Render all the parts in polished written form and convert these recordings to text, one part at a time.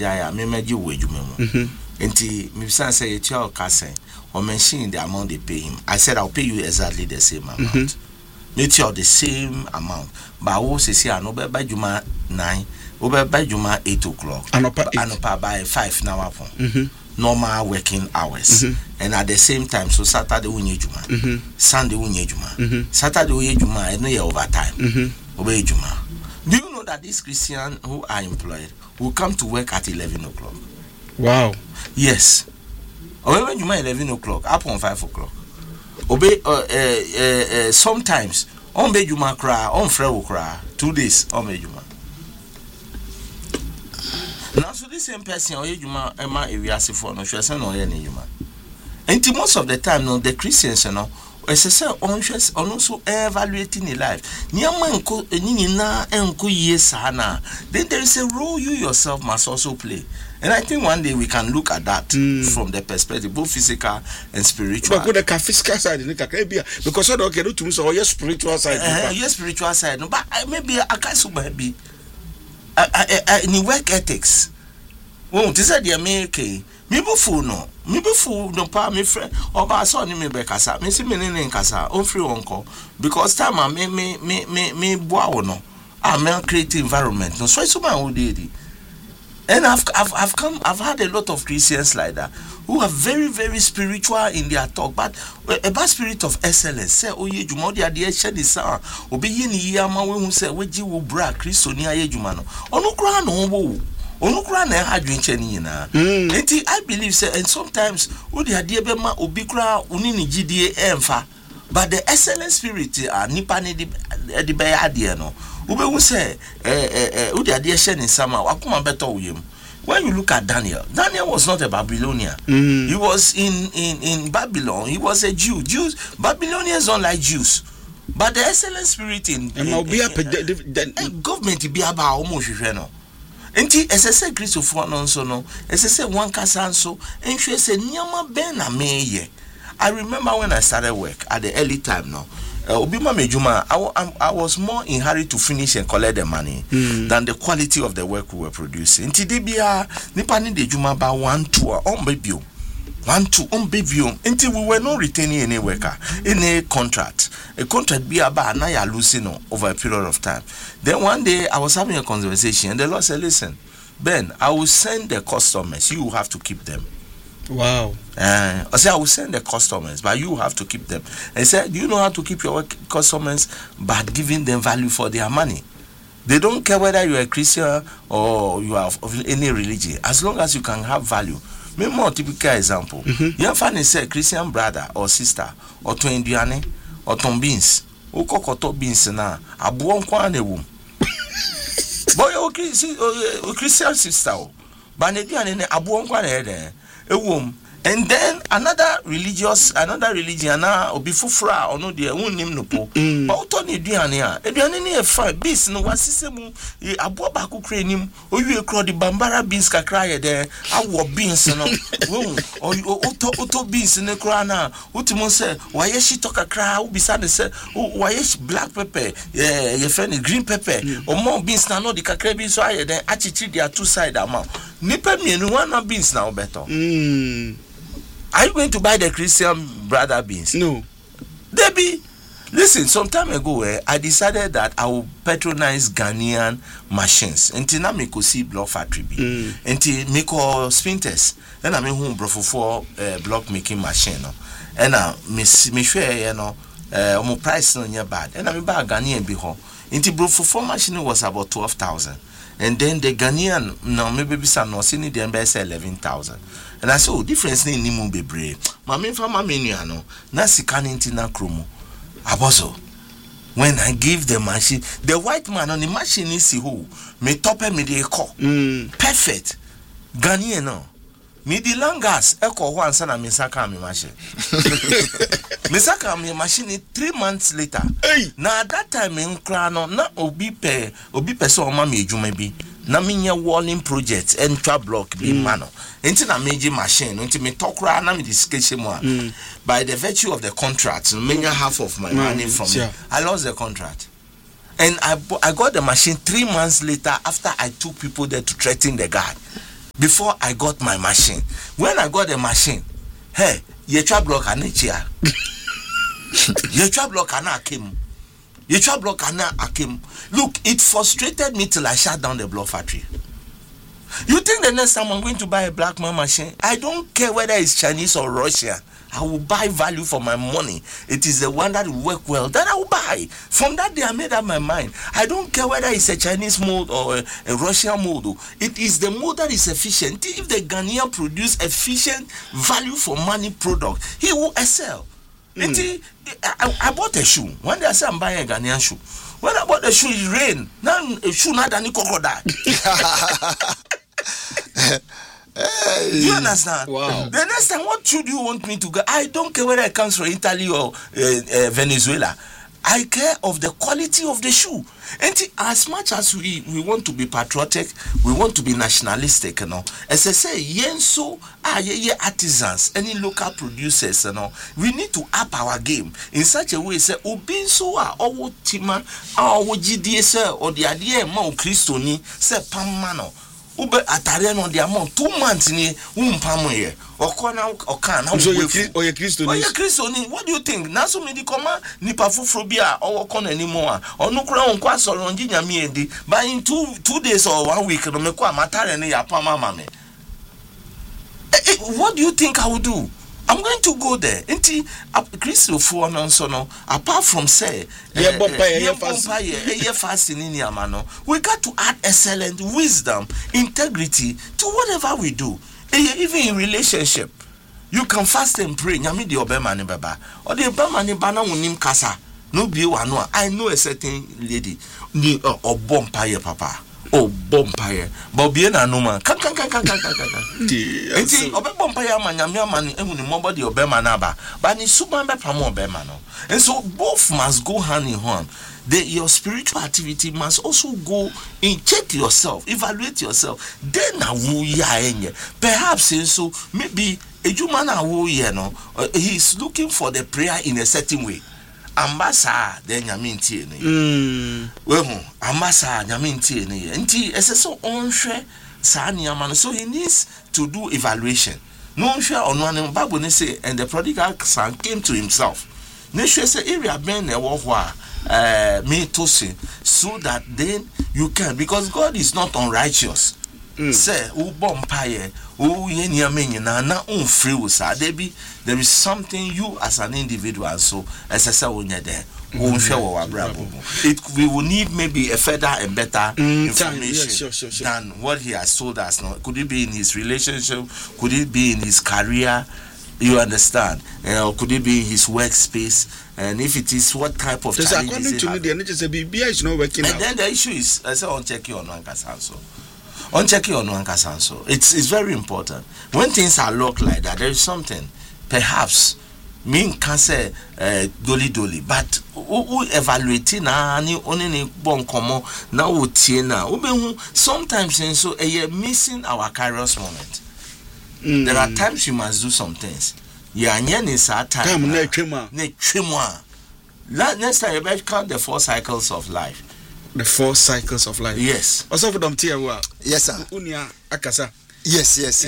jaya me meji wo adwuma mu enti me say say you kasen or mention the amount they pay him. I said I'll pay you exactly the same amount. Not you the same amount. But I will say I no by Juma 9, over by Juma 8 o'clock. Anopa by 5 now upon. Normal working hours. And at the same time, so Saturday we Juma. Sunday we Juma. Saturday we Juma and no overtime. Obey Juma. Do you know that these Christians who are employed will come to work at 11 o'clock? Wow. Yes. Or when you might 11 o'clock, up on 5 o'clock. Obey sometimes on Bejuma cry, on Frewo cry, 2 days on Bejuma. Now so this same person or Juma Emma Eviasi for no Shassan or any Juma. And most of the time no the Christians no as I say on also evaluating the life. Niamanko Nina enko yesana. Then there is a role you yourself must also play. And I think one day we can look at that from the perspective, both physical and spiritual. But the physical side, because I don't get to me, so yes, spiritual side. Yes, spiritual side. No, but maybe I can't be in work ethics. Well, this is the American. Maybe fool no pa me friend or ba so ni me be kasa. Me si me ne kasa. On free uncle because time me boa no. I create environment. No, so man who did it. And I've had a lot of Christians like that who are very, very spiritual in their talk, but about spirit of excellence. Say, oh, ye jumodi adi shedi sa. Obi ye ni yama we who say we ji wo bra Christo ni aye jumano. Onukra no wo. Onukra na ha dwinche ni na. Enti I believe say and sometimes wo di ade be ma obi kra uni ni gidie emfa. But the excellent spirit nipa ni di be ade no. Ube who say udi ade shedi sama akuma beto uyem. When you look at Daniel was not a Babylonian. He was in Babylon. He was a Jew. Babylonians don't like Jews. But the excellent spirit in government be about almost no. Enti SSA Christopher nonso no. SSA one kasanso. And she say nyama ben na meye. I remember when I started work at the early time now. Obima Mejuma, I was more in hurry to finish and collect the money than the quality of the work we were producing. Ntidibia nipani de juma ba 1-2 on baby 1-2 on baby until we were not retaining any worker in a contract. A contract be about na ya losing over a period of time. Then one day I was having a conversation and the Lord said, "Listen, Ben, I will send the customers. You have to keep them." Wow. I said I will send the customers, but you have to keep them. And he said, "Do you know how to keep your customers but giving them value for their money? They don't care whether you are a Christian or you are of any religion, as long as you can have value." Maybe more typical example. You find say Christian brother or sister or to Indiane or to beans. Ukokoto beans na abuon kwa ne wum. Boy o Christian sister o. Ba ne duane ne abuon kwa na de. And then another religion na obi fufura ono de unnim no po ba uto ne duane a eduane ne e fa beans no wasisemu abo ba ku krenim owie kro de bambara beans kakra ye de awo beans no wo uto beans ne kra na utimo se waye shito kakra ubisa ne se waye black pepper ye fe ne green pepper o mo beans na no de kakra bi so aye de achichi dia two side amount nipa mienu one beans na obeto. Are you going to buy the Christian brother beans? No. Debbie, listen, some time ago, I decided that I will patronize Ghanaian machines. Until now, I could see block factory. Until I call sprinters. Then I mean, who for block making machine. And I share, you know, my price no near bad. And I mean, buy Ghanaian be home. Until bro for machine was about 12,000. And then the Ghanaian, no, maybe some no, see the embassy 11,000. And I saw difference in Nimu be brave. Mammy from my menu, Nasi Canintina Chromo. Aboso. When I give the machine, the white man on the machine is who may top me the echo. Perfect. Ghanaian no. Me the langas echo once and I misaka me machine. Misaka me machine 3 months later. Hey. Now at that time in Krano, na obi so mama maybe. Na minya walling project entra block be mano. Enti na meji machine, enti me talk ra na me discussion mo. By the virtue of the contract, minya half of my money from me. I lost the contract. And I got the machine 3 months later after I took people there to threaten the guy. before I got my machine. When I got the machine, hey, you try block an chair. You try block an akim. You try block an akim. Look, it frustrated me till I shut down the block factory. You think the next time I'm going to buy a black man machine, I don't care whether it's Chinese or Russian. I will buy value for my money. It is the one that will work well that I will buy. From that day, I made up my mind. I don't care whether it's a Chinese mold or a Russian mold. It is the mold that is efficient. If the Ghanaian produce efficient value for money product, he will excel. I bought a shoe. One day I said I'm buying a Ghanaian shoe. When I bought the shoe, it rained. Now a shoe not any crocodile. Hey. Do you understand? Wow. The next time, what should you want me to go? I don't care whether it comes from Italy or Venezuela. I care of the quality of the shoe. And as much as we want to be patriotic, we want to be nationalistic, you know. As I say, yenso artisans, any local producers, you know, we need to up our game in such a way. Say, obinso or tima or GDS or the idea ma Christo ni say pamano. Ube atare no dia mo 2 months ni umpamo ye okona okana oye Christo ni. What do you think? Na so me di koma nipa fufuro bia okona anymore onu kura on kwa soro nji nyame edi but in 2 days or 1 week no me kwa matare ne ya pama mame. What do you think I will do? I'm going to go there. Inti Christo for no so no apart from say fasting in Yamano, we got to add excellent wisdom, integrity to whatever we do. Even in relationship, you can fast and pray. Nyami di obema ni baba. Or the obema ni bana unim kasa. No be one. I know a certain lady ni obompaye papa. Oh, bompaye. But bien anuma. Kan. Enti obe bompaye man nyame man ehuni mobody obema na ba. But ni suban be pamo obema no. And so both must go hand in hand. Your spiritual activity must also go in. Check yourself, evaluate yourself. Then perhaps so maybe a human he's looking for the prayer in a certain way. Ambassa then yaminti ambassa yaminti nti so onhwe saa niamano. So he needs to do evaluation. No hwe ono Bible ne say, and the prodigal son came to himself. Ne hwe say area ben na wo ho me to say, so that then you can, because God is not unrighteous. Say ubompaye na free usa there is something you as an individual, so as I say we will need maybe a further and better information than what he has told us now. Could it be in his relationship? Could it be in his career? You understand? Or could it be in his workspace? And if it is, what type of challenge according to me, the NHS is not working. And then the issue is, I say, on check you on one casanso. On check you on one casanso. It's very important. When things are locked like that, there is something. Perhaps me can say dolly, but who evaluating na ni only ni bon komo na wotie na. Sometimes so missing our kairos moment. There are times you must do some things. Next time you better count the 4 cycles of life. The 4 cycles of life. Yes. Also for them tia wa. Yes sir. Unia akasa. Yes.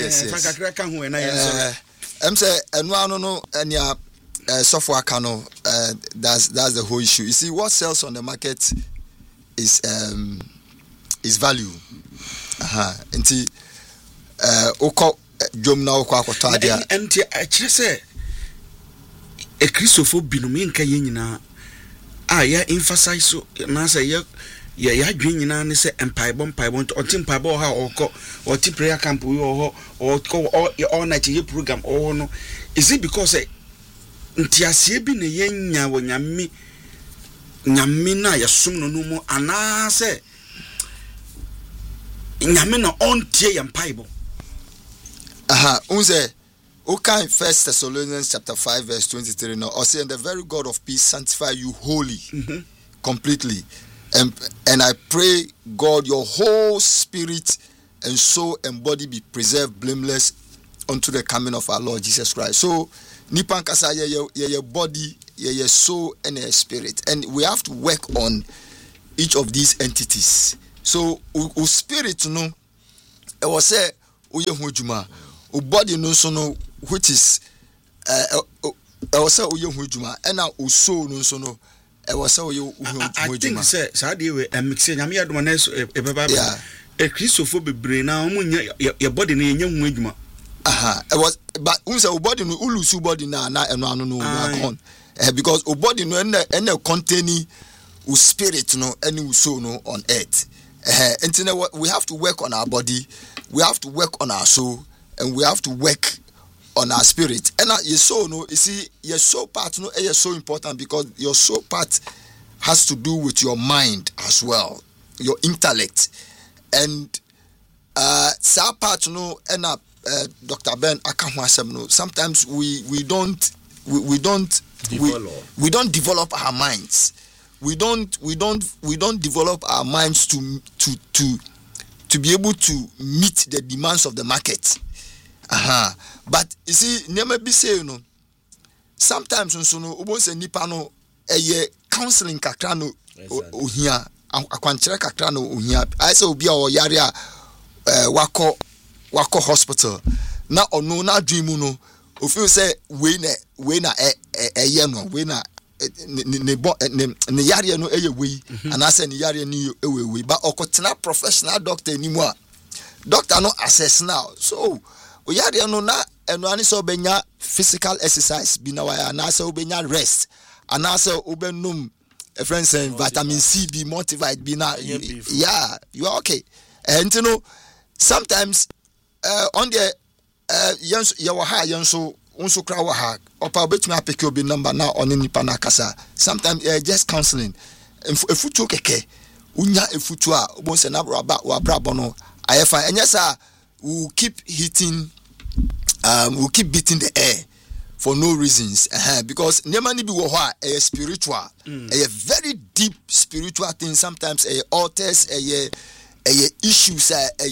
Say enu no enia software kano that's the whole issue. You see, what sells on the market is value. Nti oko jom na oko akoto adia. Nti akire say e Christopher binumi nka ye nyina ya emphasize so na say ya dwen nyina ne say empaibo oti empaibo ha oko oti prayer camp we or all night ye program no. Is it because nti asie bi ne yenya wo nyame na yasum no mu ana say nyame na ontie empaibo unze okay, 1 Thessalonians chapter 5 verse 23 now, or say, and the very God of peace sanctify you wholly, completely, and I pray God your whole spirit and soul and body be preserved blameless unto the coming of our Lord Jesus Christ. So nipan kasa your body, your soul and your spirit, and we have to work on each of these entities. So spirit no, it was say uye hu adwuma o body no so no which is say uye hu adwuma and na o soul no so no say uye hu adwuma. I think say saade we mix nyame adoma na so e beba a Christopher bebre na omunya your body na enya hu adwuma. But say o body no ulusu body na eno anu no akon because o body no ene containing o spirit no any soul no on earth. We have to work on our body, we have to work on our soul, and we have to work on our spirit. And your soul, no, you see, your soul part, no, is so important because your soul part has to do with your mind as well, your intellect, and that part, no, and Dr. Ben Akamwasem, no, sometimes we don't develop our minds. We don't develop our minds to be able to meet the demands of the market. But you see, never be say, you know, sometimes no ubonse nipa no counseling kakra no ohia akwankyere kakra no ohia. I say obi a oyare a wako hospital na ono na dream no o feel say we na no we na ne yare no we and I say ne yare no we but okotena professional doctor ni mu a doctor no assess now so o yare no na eno ani so benya physical exercise bi na wa na say obenya rest and I say obenum a friend saying vitamin C be multivit be na yeah you are okay and you know sometimes on the yawa yanso unso kra wa ha opa betumi apeke obi number na oni nipa na kasa sometimes just counseling efutu keke unya efutu a obonse na wa brabo no ayefa enyesa we keep beating the air for no reasons because nemani bi wo ho a spiritual a very deep spiritual thing sometimes altars issues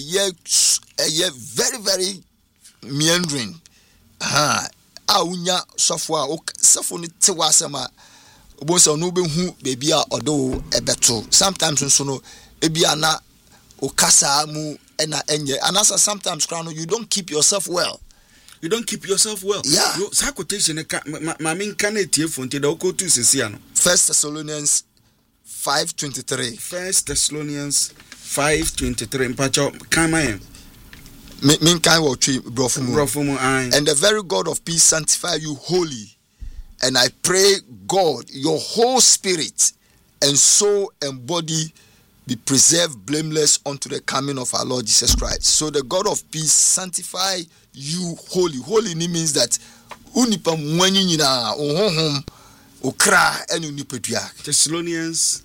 very very meandering unya sofo ni tewa asema obonso no be hu bebi a odo ebeto sometimes nso no ebia na okasa mu ena enye anasa sometimes crown you don't keep yourself well. Yeah. You sa quotation ma min kan etie fonte da ko tu sisia no. 1 Thessalonians 5:23. 1 Thessalonians 5:23 mpacho kama Min kind will treat brofumu. And the very God of peace sanctify you wholly. And I pray, God, your whole spirit and soul and body be preserved blameless unto the coming of our Lord Jesus Christ. So the God of peace sanctify you wholly. Wholly means that unipa mwenye nyina ohonhom okra enu nipadua. Thessalonians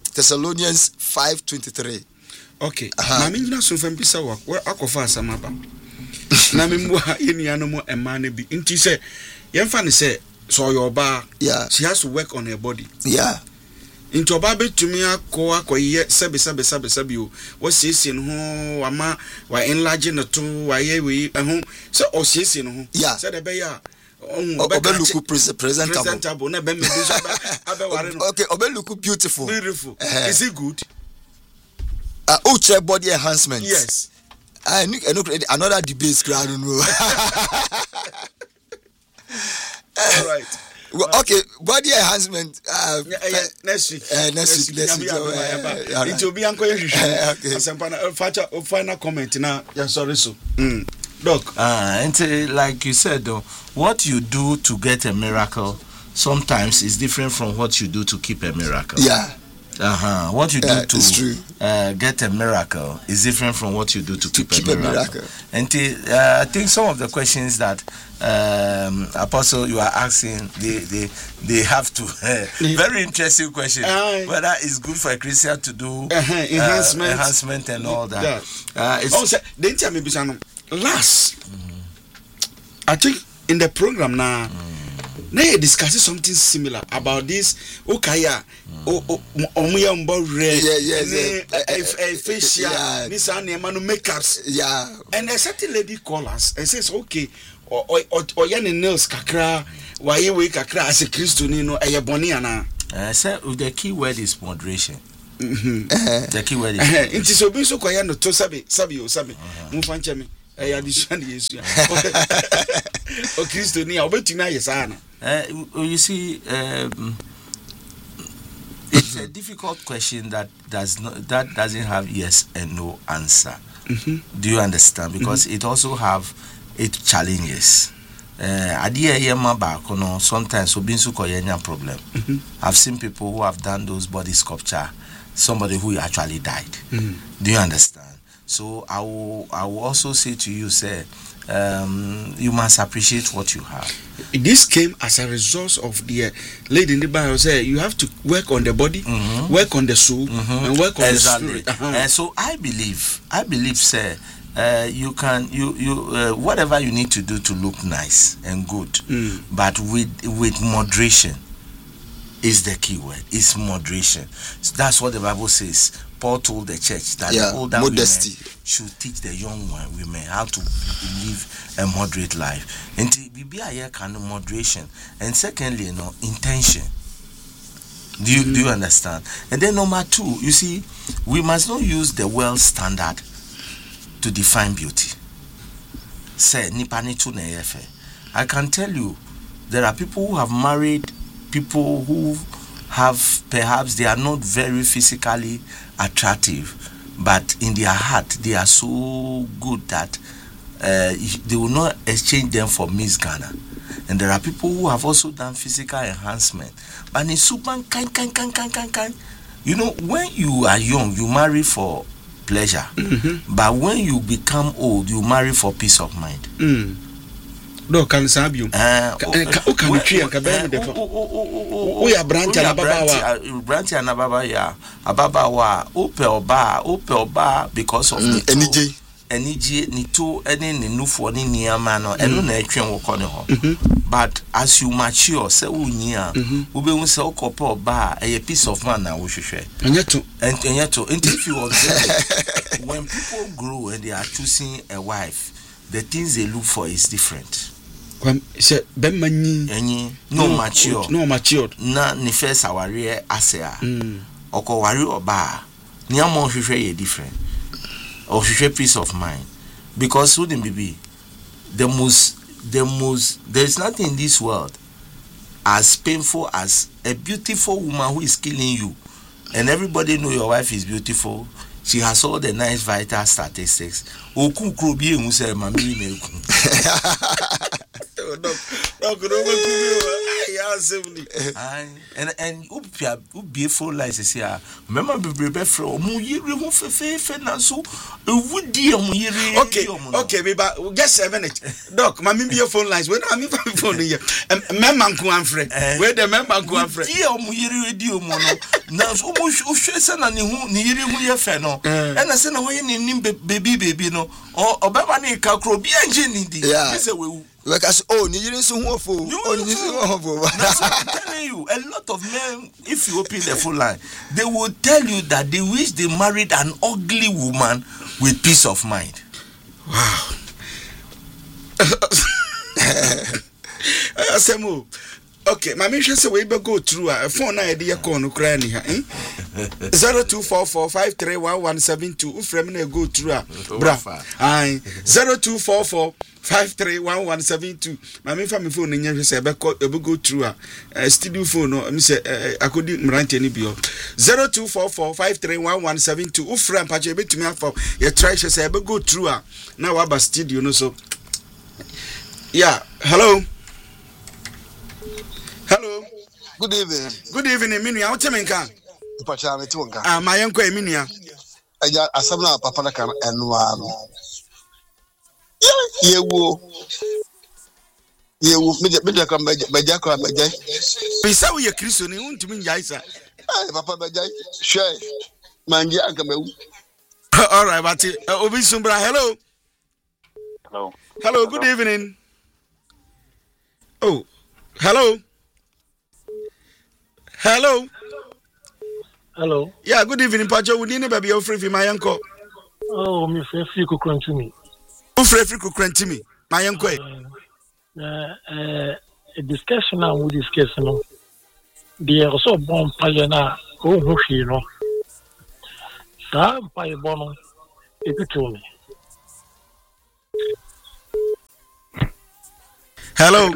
5:23. Okay. Na minjina so fambisa wa akofa asamaba. Na memwa yenu mo emane bi nti se yemfa ne se so your bar she has to work on her body into oba betumi akoye sebe o wo siesie no ho ama wa enlarge no to wa ye we ho se o siesie no ho se de be ya obeluku presentable na be me bi so abeware no okay obeluku beautiful is it good ultra body enhancement yes I know another debate crowd no. All right. Well, okay, body enhancement next week. Next week. It will be okay. Final comment now. Yeah, sorry so. Doc. And like you said though, what you do to get a miracle sometimes is different from what you do to keep a miracle. Yeah. What you do to get a miracle is different from what you do to keep a miracle. And I think some of the questions that Apostle you are asking, they have to very interesting question. Whether it's good for a Christian to do enhancement and all that. Last, I think in the program now. Now you discussing something similar about this. Okaya, omuya mbore, facial, this and manu makeups. Yeah. And a certain lady call us and says, okay, or yan nails kakra, why you wake kakra as a Christian, no, a boniana. So the key word is moderation. The key word is it is so quiet to sabi, mufanchami. addition yesu o Kristo ni obetumi ayesa na you see it's a difficult question that doesn't have yes and no answer. Do you understand? Because it also have its challenges. Sometimes problem. I've seen people who have done those body sculpture, somebody who actually died. Do you understand? So I will also say to you, say, you must appreciate what you have. This came as a result of the lady in the Bible say you have to work on the body, work on the soul, and work on the spirit. So I believe, say, you can whatever you need to do to look nice and good, but with moderation is the key word. It's moderation. So that's what the Bible says. Paul told the church that the older modesty women should teach the young women how to live a moderate life. And we be a kind of moderation. And secondly, intention. Do you understand? And then number 2, you see, we must not use the world standard to define beauty. Say nipani tu na yefe. I can tell you, there are people who have married people who have, perhaps they are not very physically attractive, but in their heart they are so good that they will not exchange them for Miss Ghana. And there are people who have also done physical enhancement, but in super kind. You know, when you are young, you marry for pleasure, but when you become old, you marry for peace of mind. No, can serve you. Can tree and cabin. We are branch and ababa, yeah. Ababa, Opel bar, because of the energy, Nito, any new for any near man or any nation will call. But as you mature, say, we will sell copper bar a piece of man now, we should share. And yet, if you observe, when people grow and they are choosing a wife, the things they look for is different. Say no matured na ni first aware asea oko wari oba ni amon hwehwe ye different or hwehwe peace of mind, because wouldn't be the most there's nothing in this world as painful as a beautiful woman who is killing you, and everybody know your wife is beautiful. She has all the nice vital statistics. Oku krobie hu say mami na eku. And beautiful lies here. Remember be from yiri hu fefe na so ewudi am yiri. Okay, baby, just a minute. Doc, mami be your phone lines. When am phone here? Member nko anfre. Where the member nko anfre. Di am yiri edi omo no. Na so mo hwese na ne hu ne yiri hu ye fe no. And I say na when ni baby no. Obeba na ka kro bi anje ni di. Say we because ni yiri so hu ofo. Ni yiri so hu ofo. That's what I'm telling you. A lot of men, if you open the full line, they will tell you that they wish they married an ugly woman with peace of mind. Wow. Asemo. Okay, my mission say we be go through a phone na e call no cry ni ha 0244531172 ufrem na go through bra 0244531172 my me fa me phone nya say be go through studio phone no me say akodi mranche ni bio 0244531172 ufrem pa che betumi afọ ye try say be go through na wa ba studio no so yeah. Hello. Good evening. Good evening, Minia. What's your name? Pachame Tunga. My uncle Minia. I got a summer papa and one. You middle come by Jacko and Majay. We saw your Christian, you want to mean Jaisa. Papa Majay. Shay. Manja Ankame. All right, but Obi Sumbra, hello. Hello, good evening. Oh, hello. Hello. Yeah, good evening, Pacho. We need to be free my uncle. Oh, me free could crunch me. Free could crunch me, my uncle. A discussion now with discussion. They are so born payana. Oh, you know. Some pay bono. If you told me. Hello.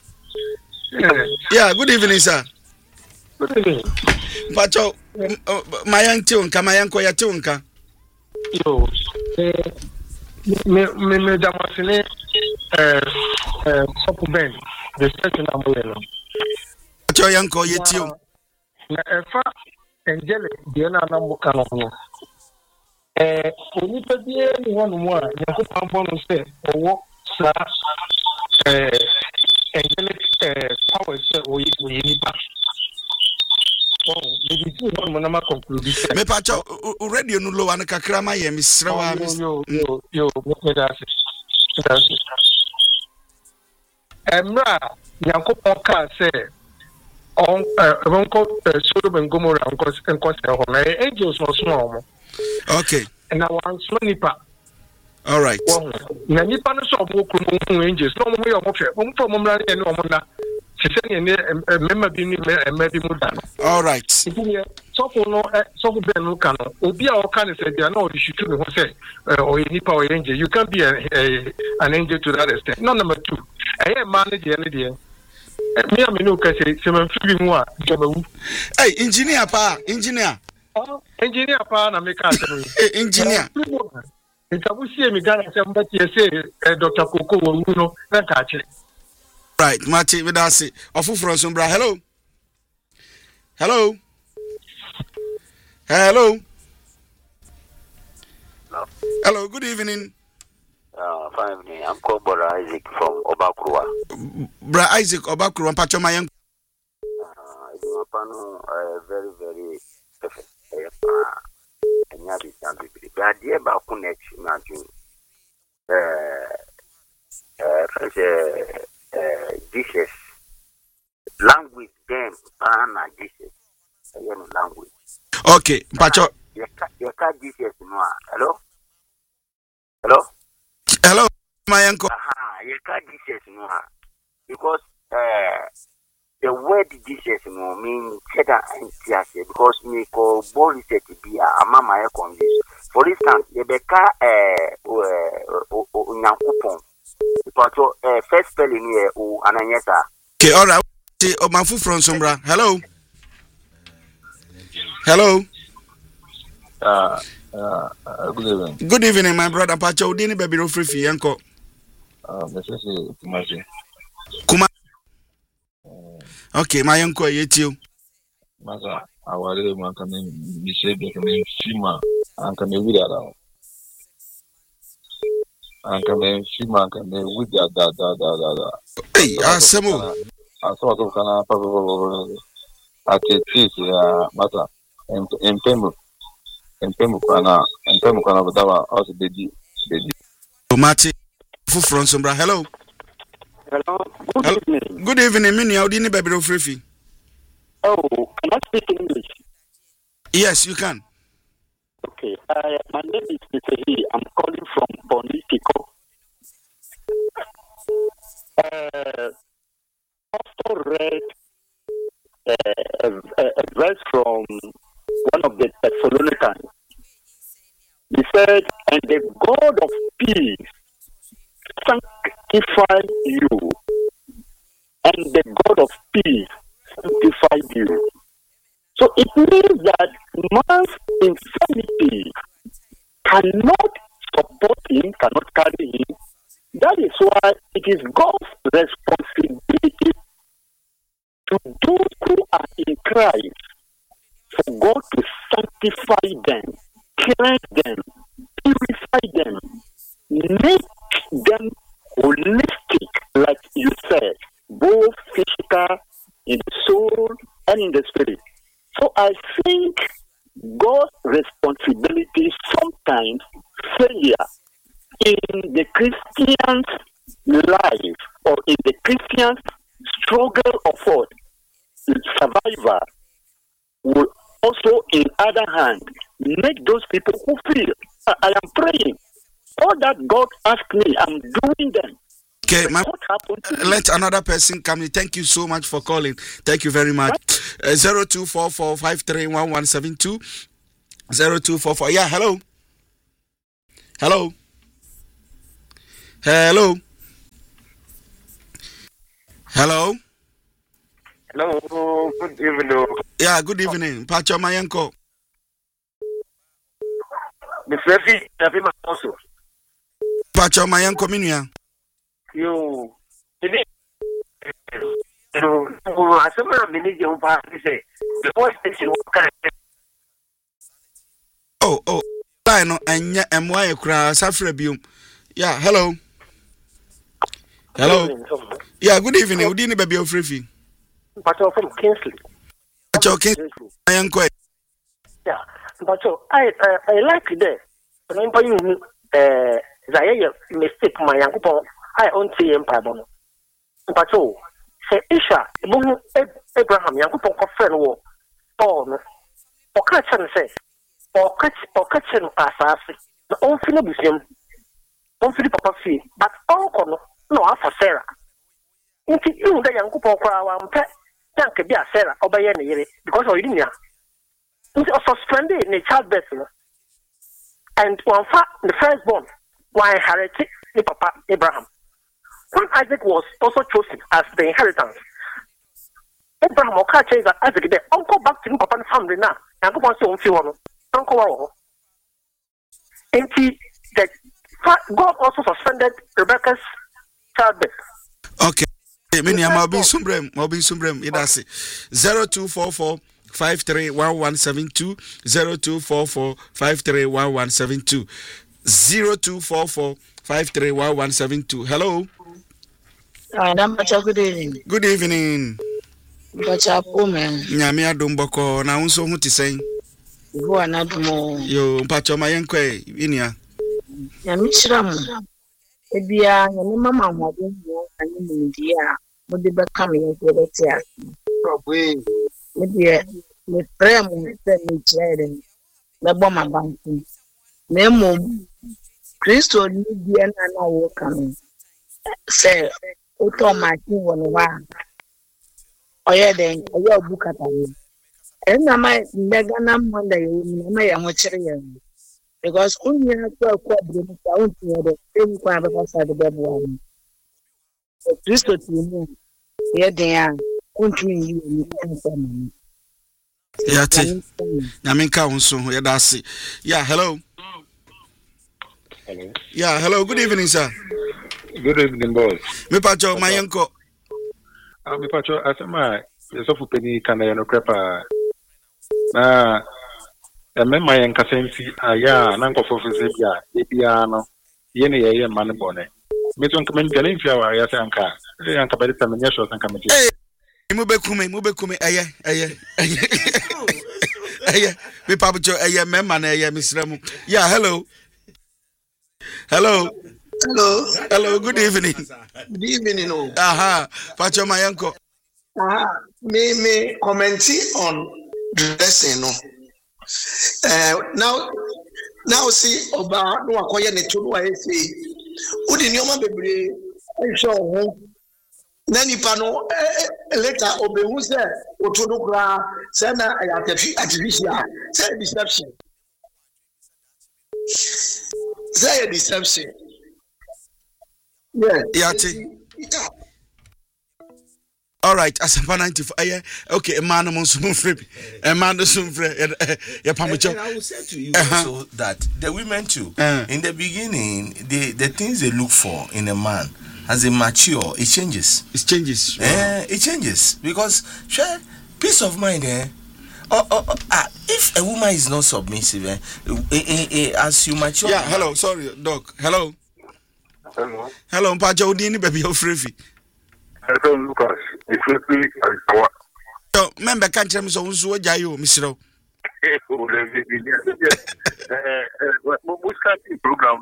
Yeah. Good evening, sir. Good evening. Pacho, mayan tiunka, mayan koya tiunka. Yo, me damasine Sopu Ben, the station Ambuelo. Pacho yanko ye tiun. Na efa angelic Diana Namukano. Onipa die ni hɔ nom a Nyankopɔn bɔ no sɛ ɔwɔ saa angelic power sɛ ɔyɛ nipa. Maybe two one man conclude. Me pacho radio no low an kakra ma ye misra wa yo me that's it. Emra Nyankopɔn ka sɛ on Sodom and Gomorrah and Costa angels no small. Okay. And I want so nipa. All right. Na nipa no so mo kru angels no mo yo mo hwɛ mo fo mo mra ne no mo na se se ne member bi ni member bi mu da no. All right. So for no so for ben no kan obi a o kan say dia na o shoot me ho say o nipa o angel you can be an angel to that extent. No number 2. I manage any there. Me am no ka say se man fi bi mu a jamawu. Hey engineer pa engineer na me ka say engineer Ntabusie mi Ghana se mbati say Dr. Koko wo no na ka kire. Right, Mati, we that's it. Ofufro Sombra. Hello. Hello, good evening. Fine evening. I'm called Brother Isaac from Obakruwa. Brother Isaac Obakruwa, Pacho Mayan. Very, very perfect. And you have it. But dear Bakunet, imagine. Jesus language them Jesus language. Okay, Pacho. You can't Jesus no. Hello, my uncle. You can't Jesus no. Because the word Jesus no mean cheddar and tiase because me call body set to be a mama condition. For instance, you beka Nyankopon. Pacho first spelling here Ananyesa. Okay, all right. Omanfu from Sombra. Hello. Good evening. Good evening, my brother. Pacho Udini baby Rofrifi yanko. Mrs. Kumasi. Okay, my uncle yetio. Masa awale mankame bisebe kame fima ankame widara. Ankame fima ankame widara da. Hey, asemo. Aso to kana papa ateti ya mata empemu kana badawa also dedi. Mati fu from Sombra. Hello. Good evening. Good evening. Mini Udini baby Rofrifi. Oh, can I speak English? Yes, you can. Okay. My name is Mr. He. I'm calling from Bonitico. Pastor read a verse from one of the Thessalonians. He said, "And the God of peace sanctify you, and the God of peace sanctify you." So it means that man's infirmity cannot support him, cannot carry him. That is why it is God's responsibility to those who are in Christ for God to sanctify them, cleanse them, purify them, make them holistic, like you said, both physical, in the soul, and in the spirit. So I think God's responsibility sometimes failure in the Christian's life or in the Christian's struggle of what survivor will also, in other hand, make those people who feel I am praying. All that God asked me, I'm doing them. Okay, what happened to let another person come in. Thank you so much for calling. Thank you very much. 0244531172. 0244. Yeah, hello. Hello. Hello. Hello, good evening. Yeah, good evening. Pacho Mayanko. Mr. Efi also. Pacho Mayanko Minia. You. As a man, we need your party say. The voice station. Oh. Line and MY cry Safrebium. Yeah, hello. Yeah, good evening. Would you be your free? Pacho from Kingsley. Pacho Mayanko. Yeah, Pacho, I like that. Remember you, Zaya mistake my uncle. I own tea and pardon. Pacho, say Isha, Abraham, Yanko friend war. Oh, or catch and say, or catch and pass. The old Philip, don't feel papa fee, but uncle, no, for Sarah. Into you, the young couple crowd, pet, can't be a Sarah, or by any year, because of India. It's also suspended in a childbirth. And one fact, the firstborn, why inherited the papa Abraham. When Isaac was also chosen as the inheritance, Abraham or catch Isaac there, uncle back to Papa's family now, and go on to Fiona, uncle. And that God also suspended Rebecca's childbirth. Okay. Many are Mobin Sumbrem, it does 0244 531172 0244 531172 0244 531172. Hello. Good evening. Good evening. Nyamia Dumboko, na unso huti saying. Yo, Pacho Mayankwe, Inia. Yamishram. Ebia, Yamama, and India, would be becoming a good tear. Probably, with prayer, me children, the bomber banking. Nemo, Christo, Lydia, and I will come. Say, Oto, my king, 1 Oh, yeah, then, a your book at me. And I might Meganam one day, may am because only I quite the same kind of outside the bedroom. So, Christo to me, here they are, country you and Yati, Yamin Council, Yadasi. Yeah, hello. Hello. Yeah, hello, good evening, sir. Good evening, boss. Me Pacho, my uncle. Me Pacho, as my yourself penny can I no crepa. Na my uncle sensi aya nanko for Zebia, Ebiano, Yene man bonnet. Me don't come in Galinfia, I say anka. Anka by the time and yashos and come. Mubekume, aya, me Pacho, aya, memman, aya, Miss Ramu. Yeah, hello. Hello, good evening. Good evening. Aha, Pacho my uncle. Me commenting on dressing. Now see Oba no akoye ne to no afi. Udi nyoma bebre ehwe ho. Na nipa no later obehu se otodo kra se na artificial say deception. Say a deception. Yeah. Yati. All right, as a 94. Okay, a man among some free. A man of some free. And I will say to you also that the women too, in the beginning, the things they look for in a man, as they mature, it changes. It changes. It changes because peace of mind. If a woman is not submissive, as you mature. Yeah. Hello. Sorry, Doc. Hello. Hello, Pacho. Udini baby of free. Hello, Lucas. It's really so, member can't tell me so. Jayo, Mr. Program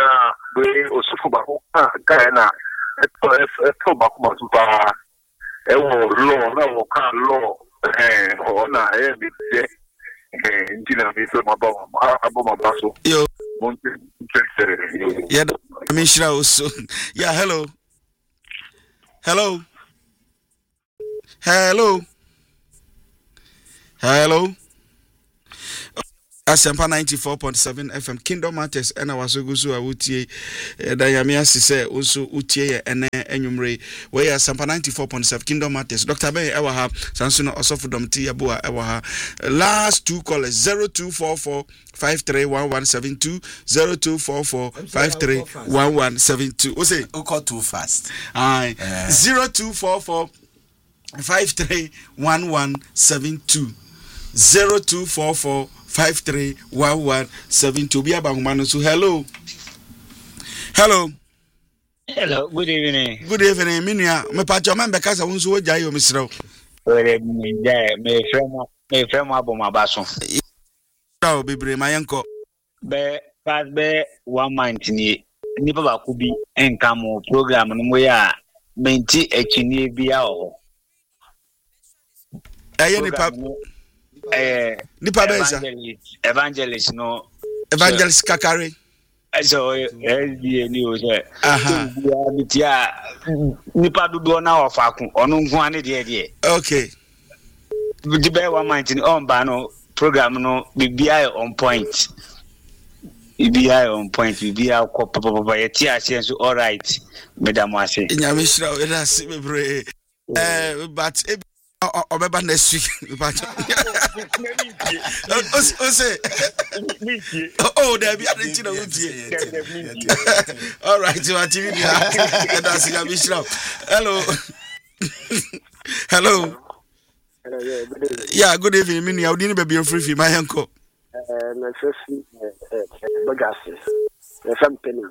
yeah, hello. Hello. Asempa 94.7 FM Kingdom Matters ena wasogusu a wutie da yame asise unso utie ene enwumre we Asempa 94.7 Kingdom Matters Dr. Ben ewa ha sanso no osofodom ti yabo ewa ha last two callers 0244 531172 0244 531172 o say o call too fast 0244 531172 0244 531172 be about humano so hello good evening minia me pacho man be kasa wonso wo jai o misrew me frem aboma baso taw bebre mayenko be 1 month ni nipa ba ku bi enka mo program no mo ya menti ekini bia o nipa beza evangelist no evangelist kakare so ni o se bitia nipa dudo na ofaku onu nhu ane de okay di be 1 month ni on ba no program no bibia on point bibia ko papa yeti ase so all right madam ase nyame shira o da si bebre but obeba next week but oh there be aren't na udie all right you are TV that's nyame shira hello yeah good evening mini ya udini baby free my uncle na sesi bagasi na family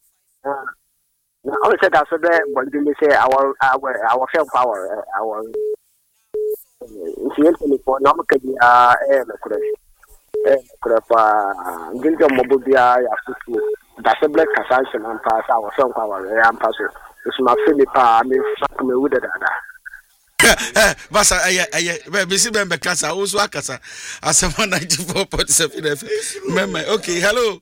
na all said that so there but they say our self power our incidentally for no makadi kure pa nginjo mobobia ya futu that's a black assassin and pass our self power am pass it's my philip me with that Basa aye bisi bembe kasa oso akasa asema 94.7 FM meme okay hello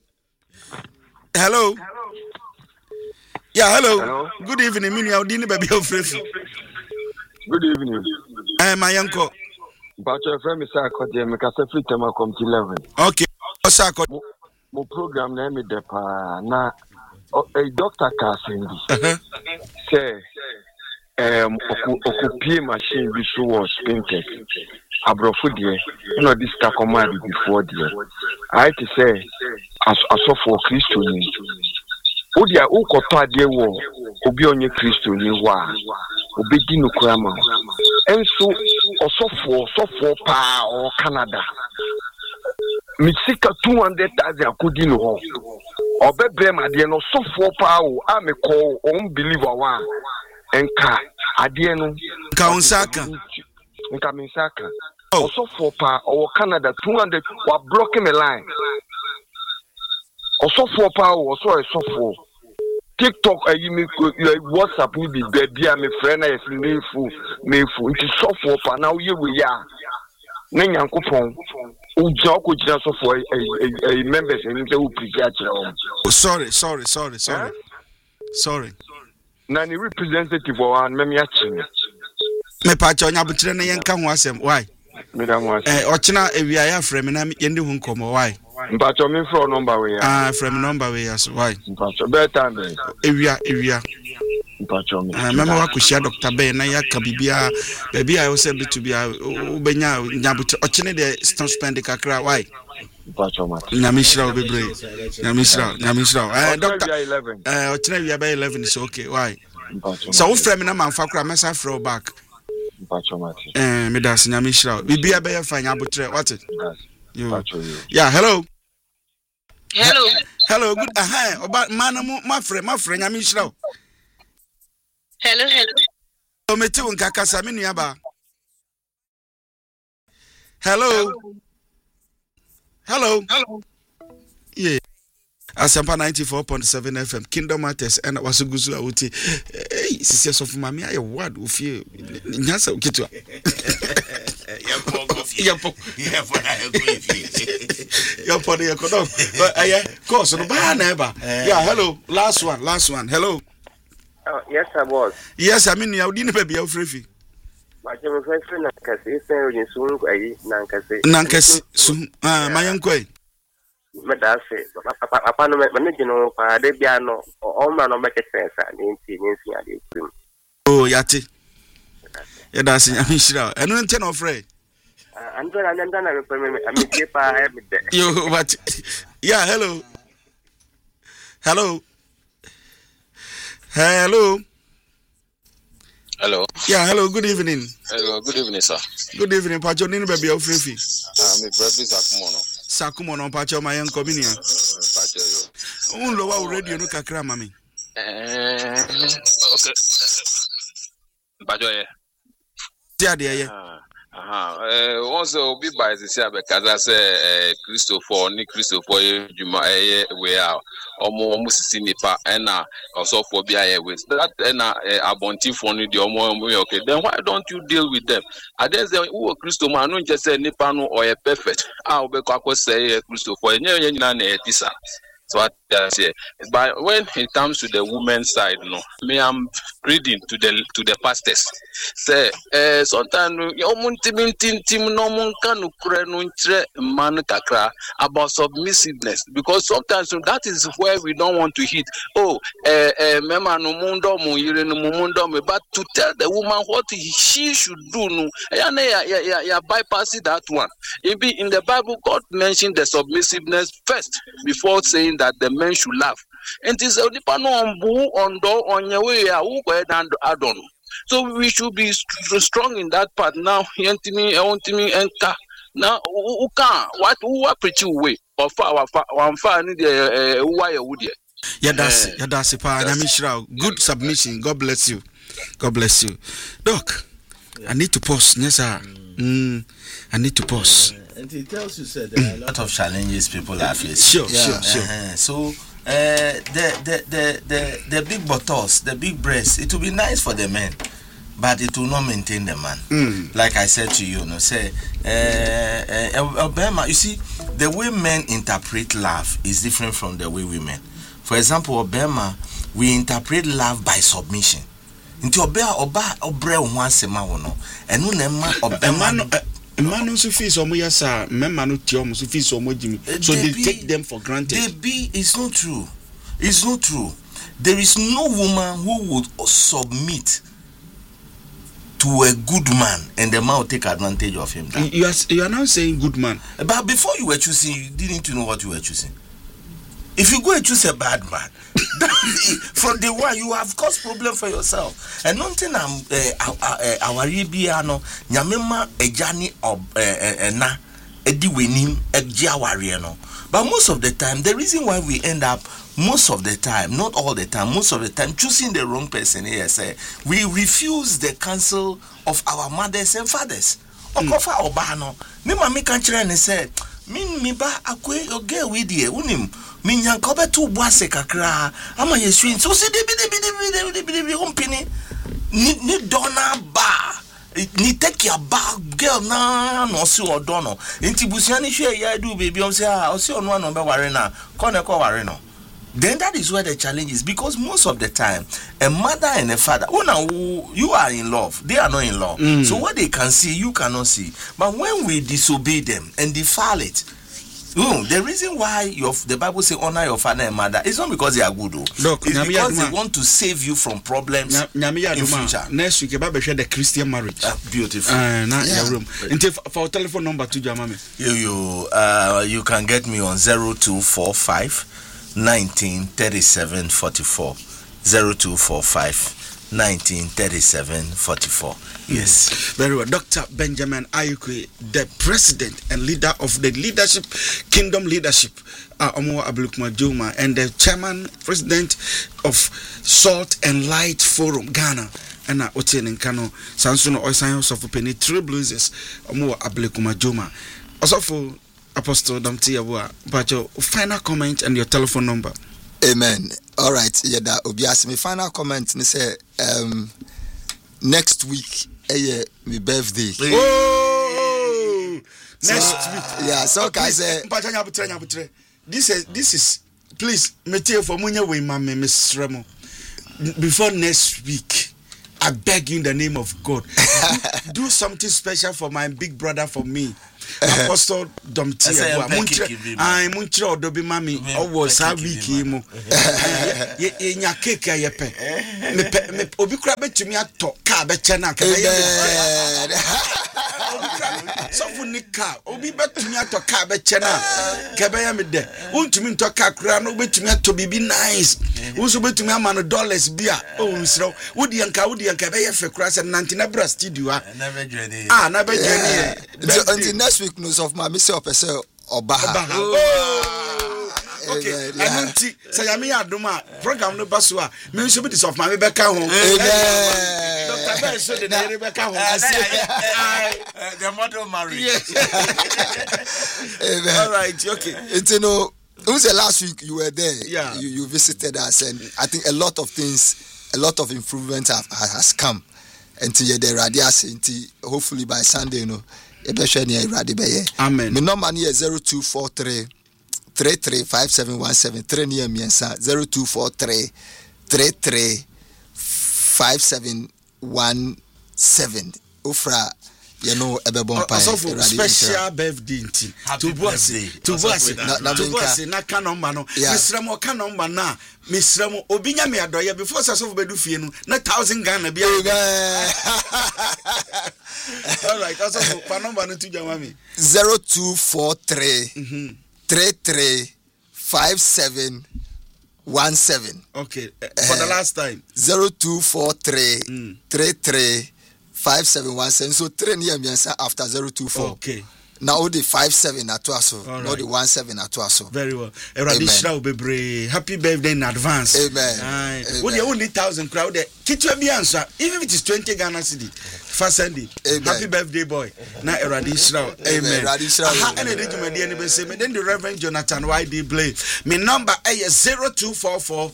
yeah hello good evening mini audini baby ofrefi good evening my uncle but your friend is akode me kasa free tema come to 11 okay osa akode mo program na me depa na a doctor Kasindi say okupie machine bi so was painted abrofo de no this ta command before there I to say as for Christo ni odia ukoto ade wo obi onye Christo ni wa obedi no krama enso osofo pa o Canada misika 200,000 akudi no ho obebre made no sofo pa o ameko unbeliever wa enka adie no kaunsaka nka misaka osofo pa o Canada 200 wa blocking me line osofo pa o osofo TikTok me WhatsApp ni bi bia me friend na yes mefu nti sofo pa na uye we ya na nyankopon uja ko jira sofo members ni se u preach sorry na ni representative one me achi me pa cha onya butire na yenka ho asem why madam was ochina ewia ya frame na yende hu nkomo why mpacho me from number we ya frame number we ya so why mpacho better me ewia mpacho me mama wa kushia Dr. Ben na ya kabibia baby I was able to be ubenya nyabuti ochine de suspend kakra why mpacho ma nyamishira obebre nyamishira Dr. ochine we by 11 is okay why so we frame na manfa kra mesa throw back mpacho ma me das nyamishira bibia be fanya abutre what yeah hello good oba manamu mafre nyamishira hello o meti wonka kasa me nuaba hello yeah Asempa 94.7 FM Kingdom Matters and wasugusu awuti sisi asofu mami aye word ofie nyasa ukitwa yapo ya kodo aye course no ba na eba yeah hello last one hello yes sir boss yes I mean ya udi ne ba bia ofrefi ma je mo fe na kase se o yin sunu ayi na kase su mayanko medase papa no manage no pa de bia no o ma no make sense and nti ade krim oh yate ya da se nyame shira eno nte no frɛ andra na me pa everyday yo what yeah hello yeah hello good evening good evening sir good evening pacho ni baby o frefi me prefi sakumo no pacho ma yen kominia pacho yo un lo wa radio no kakra mami okay pacho ye dia de once obi by the say because say Christopher Juma we are almost nipa na also for bia with that na abonti for no the okay then why don't you deal with them and then say who Christo man no just say nipa no or perfect we go say Christopher nyina na etisa. So what I say, but when it comes to the women's side, no, me I'm reading to the pastors. Say, sometimes about submissiveness because sometimes that is where we don't want to hit. Oh, but to tell the woman what she should do, no, bypassing that one. In the Bible, God mentioned the submissiveness first before saying that the men should laugh. And this is so we should be strong in that part. Now, now, who are pretty way or far why would you? Yadasi pa nyamishra. Good submission. God bless you. Doc, I need to pause. Yes, sir. I need to pause. And it tells you that there are a lot of challenges people are facing. Sure. So the big buttocks, the big breasts, it will be nice for the men, but it will not maintain the man. Like I said to you, say Obama. You see, the way men interpret love is different from the way women. For example, Obama, we interpret love by submission. Into obre wansema wono enu na ma Obama. Man so feel so yasa men no tie so feel so jimi so they take them for granted. It's not true. There is no woman who would submit to a good man and the man will take advantage of him. You are now saying good man, but before you were choosing, you didn't know what you were choosing. If you go and choose a bad man, from the one you have caused problem for yourself. And nothing our Ribiano, Nyamema Ejani na Edi Wenim Ejiawariano. But most of the time, the reason why we end up most of the time, not all the time, most of the time choosing the wrong person here, we refuse the counsel of our mothers and fathers. Okofa Obano, me mami kanchire ne say, me ba akwe oge we die unim. Minyankobe tu boase kakra ama yesu so se de company ni dona ba ni take your bag girl na no si odono enti busia ni hwe ya do baby o se o se onu no be ware na ko ne ko ware no. Then that is where the challenge is, because most of the time a mother and a father, you are in love, they are not in love. So what they can see you cannot see. But when we disobey them and defile it, the reason why the Bible says honor your father and mother is not because they are good. It's because they want to save you from problems in future. Next week, Bible share the Christian marriage. Beautiful. For telephone number to Jamame. You can get me on 0245 1937 44. 0245 1937 44. Yes. Very well. Dr. Benjamin Ayukwe, the president and leader of the leadership, Kingdom Leadership, Omo Abdulkumar Juma, and the chairman, president of Salt and Light Forum, Ghana. And Otien and Kano, Sansuno Oisans of Penny, True Blues, Omo Abdulkumar Juma. Also for Apostle Damtia, but your final comment and your telephone number. Amen. All right. Yeah, that will be asking me final comment. And say, next week, my birthday. Oh, next week. Yeah. So I say, this is please, Matthew for Munya we mama Miss Remo. Before next week, I beg you in the name of God, do something special for my big brother for me. Apostle Domti Munchre Odobi Mami was a week mo. Nya cake yepe. Me obi kura betumi ato ka be chena ka be so for nika obi betumi ato ka be chena ka be me de. Untumi nto ka kura no betumi ato bibi nice. Unso betumi ama no dollars bia. Oh nsro. Wodi anka be ye fe kura se nantina bra studio a. Na be journey. Until next week news of my miss up Obaha. Okay, I don't say I mean Aduma program no basua. Me should be this of my Rebecca home. Dr. Ben so the Rebecca home. The mother married. All right, okay. It's it was the last week you were there. Yeah. You visited us, and I think a lot of improvement has come. Until you're there, hopefully by Sunday, Amen. My number is 0243 335717. 3 near me, 0243 335717. Ufra, special birthday to Boise na kanomba no misramo kanomba na misramo obinya me adoye before saso bedu fie no na 1000 Ghana bia. All right, also kanomba no to jamami 0243 335717. Okay, for the last time 0243 335717. So 3 near me after 024. Okay. Now the 57 at Twaso, not the 17 at Twaso. Very well. Happy birthday in advance. Amen. What the only 1,000 crowd there? Answer. Even if it is 20 Ghana cedi. First Sunday. Happy birthday, boy. Now Radishra. Amen. Then the Reverend Jonathan YD Blay. My number is 0244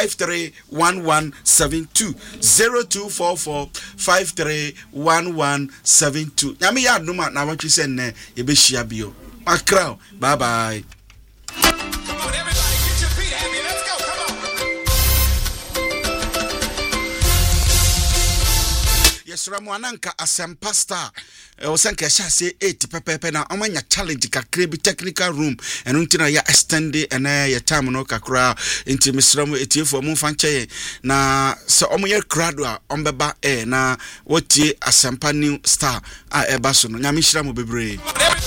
531172. 0244 531172. Yami ya numa na what you said ne yebeshia bio. Makrao. Bye bye. Yes, Ramwananka Asempa Star. Osanka sha say 80 pepe na omanya challenge kakre bi technical room and untina ya extend and ya time no kakra into Misramu etiefo mo fanche na so omoye crowd a ombeba na wotie Asempa New Star a eba so no nyame hyira mo bebre.